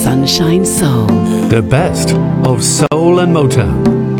Sunshine Soul. The best of soul and Motown.